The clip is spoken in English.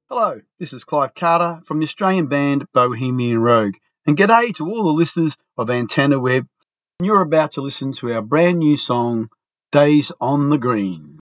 Hello, this is Clive Carter from the Australian band Bohemian Rogue, and g'day to all the listeners of Antenna Web. You're about to listen to our brand new song, Days on the Green.